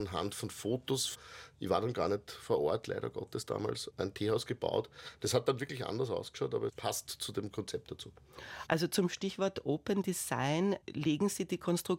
anhand von Fotos. Ich war dann gar nicht vor Ort, leider Gottes damals, ein Teehaus gebaut. Das hat dann wirklich anders ausgeschaut, aber passt zu dem Konzept dazu. Also zum Stichwort Open Design legen Sie die Konstruktion